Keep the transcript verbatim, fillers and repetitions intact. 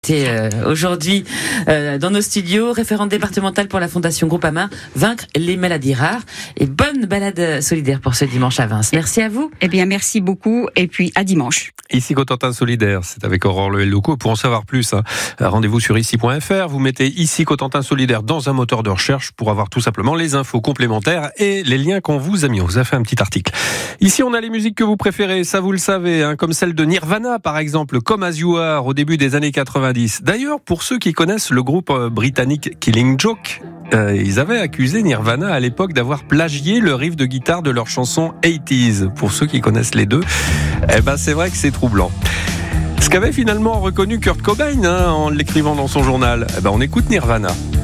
C'est euh, aujourd'hui euh, dans nos studios, référente départementale pour la Fondation Groupama, vaincre les maladies rares. Et bonne balade solidaire pour ce dimanche à Vins. Merci à vous. Eh bien, merci beaucoup. Et puis, à dimanche. Ici Cotentin Solidaire, c'est avec Aurore Loel-Loco. Pour en savoir plus, hein, rendez-vous sur ici point f r. Vous mettez ici Cotentin Solidaire dans un moteur de recherche pour avoir tout simplement les infos complémentaires et les liens qu'on vous a mis. On vous a fait un petit article. Ici, on a les musiques que vous préférez, ça vous le savez, hein, comme celle de Nirvana, par exemple, Come As You Are, au début des années quatre-vingt-dix. D'ailleurs, pour ceux qui connaissent le groupe britannique Killing Joke, euh, ils avaient accusé Nirvana à l'époque d'avoir plagié le riff de guitare de leur chanson eighties. Pour ceux qui connaissent les deux, eh ben c'est vrai que c'est troublant. Ce qu'avait finalement reconnu Kurt Cobain hein, en l'écrivant dans son journal, eh ben on écoute Nirvana.